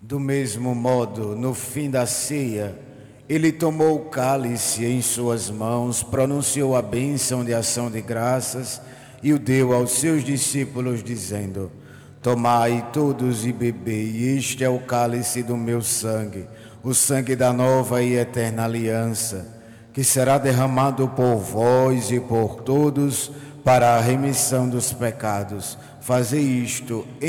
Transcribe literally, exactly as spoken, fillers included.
Do mesmo modo, no fim da ceia, ele tomou o cálice em suas mãos, pronunciou a bênção de ação de graças e o deu aos seus discípulos, dizendo: tomai todos e bebei, este é o cálice do meu sangue, o sangue da nova e eterna aliança, que será derramado por vós e por todos para a remissão dos pecados. Fazei isto em